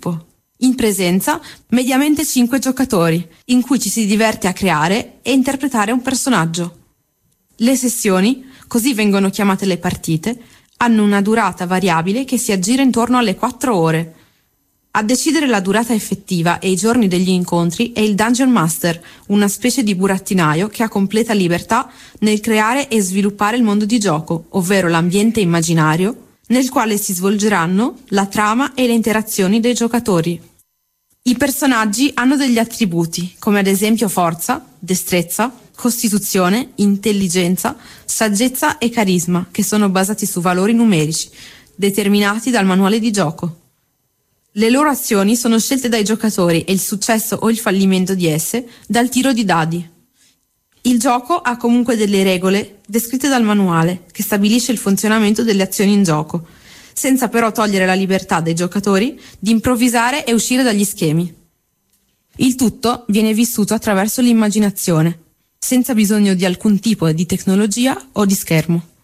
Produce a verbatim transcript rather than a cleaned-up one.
gruppo. In presenza, mediamente cinque giocatori, in cui ci si diverte a creare e interpretare un personaggio. Le sessioni, così vengono chiamate le partite, hanno una durata variabile che si aggira intorno alle quattro ore. A decidere la durata effettiva e i giorni degli incontri è il Dungeon Master, una specie di burattinaio che ha completa libertà nel creare e sviluppare il mondo di gioco, ovvero l'ambiente immaginario nel quale si svolgeranno la trama e le interazioni dei giocatori. I personaggi hanno degli attributi, come ad esempio forza, destrezza, costituzione, intelligenza, saggezza e carisma, che sono basati su valori numerici, determinati dal manuale di gioco. Le loro azioni sono scelte dai giocatori e il successo o il fallimento di esse dal tiro di dadi. Il gioco ha comunque delle regole descritte dal manuale, che stabilisce il funzionamento delle azioni in gioco, senza però togliere la libertà dei giocatori di improvvisare e uscire dagli schemi. Il tutto viene vissuto attraverso l'immaginazione, senza bisogno di alcun tipo di tecnologia o di schermo.